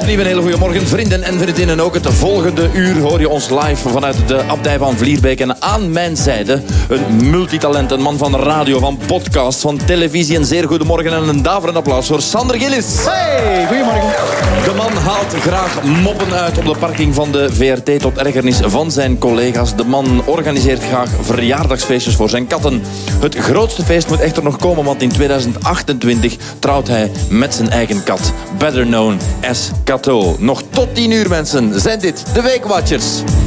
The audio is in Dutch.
Opnieuw een hele goede morgen, vrienden en vriendinnen. Ook het volgende uur hoor je ons live vanuit de abdij van Vlierbeek. En aan mijn zijde een multitalent, een man van radio, van podcast, van televisie. Een zeer goedemorgen en een daverend applaus voor Sander Gillis. Hey, goedemorgen. De man haalt graag moppen uit op de parking van de VRT tot ergernis van zijn collega's. De man organiseert graag verjaardagsfeestjes voor zijn katten. Het grootste feest moet echter nog komen, want in 2028 trouwt hij met zijn eigen kat. Better known as Kato. Nog tot 10 uur, mensen, zijn dit de Weekwatchers.